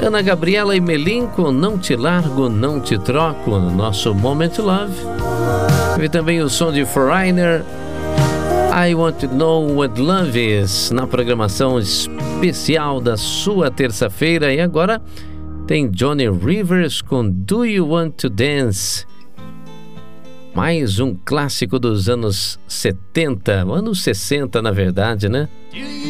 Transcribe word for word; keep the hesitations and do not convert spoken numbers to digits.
Ana Gabriela e Melim com Não Te Largo, Não Te Troco, no nosso Moment Love. E também o som de Foreigner, I Want to Know What Love Is, na programação especial da sua terça-feira. E agora tem Johnny Rivers com Do You Want to Dance? Mais um clássico dos anos setenta, anos sessenta na verdade, né?